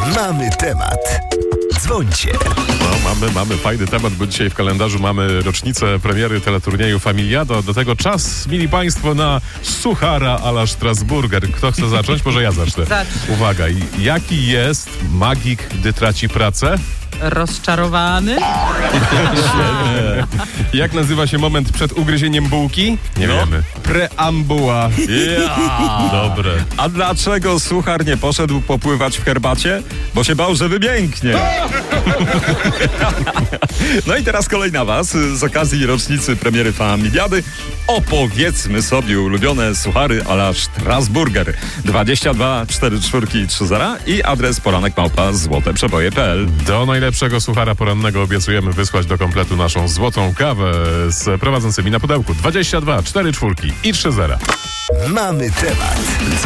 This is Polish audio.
Mamy temat. Dzwońcie. No, mamy fajny temat, bo dzisiaj w kalendarzu mamy rocznicę premiery teleturnieju Familiado. Do tego czas, mili Państwo, na suchara a la Strasburger. Kto chce zacząć? Może ja zacznę. Uwaga, jaki jest magik, gdy traci pracę? Rozczarowany? Jak nazywa się moment przed ugryzieniem bułki? Nie wiemy. Preambuła. Dobre. A dlaczego suchar nie poszedł popływać w herbacie? Bo się bał, że wymięknie. No i teraz kolej na was. Z okazji rocznicy premiery Familiady opowiedzmy sobie ulubione suchary a la Strasburger. 22 44 30 i adres poranek@złoteprzeboje.pl. Do najlepszego suchara porannego obiecujemy wysłać do kompletu naszą złotą kawę z prowadzącymi na pudełku. 22 44 i 30. Mamy temat.